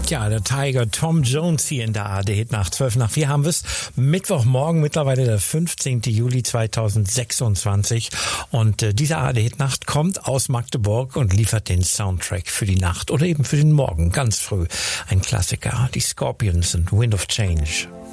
Ja, der Tiger Tom Jones hier in der ARD-Hit nach 12 nach 4 haben wir es. Mittwochmorgen, mittlerweile der 15. Juli 2026. Und diese ARD-Hit-Nacht kommt aus Magdeburg und liefert den Soundtrack für die Nacht oder eben für den Morgen, ganz früh. Ein Klassiker, die Scorpions und Wind of Change.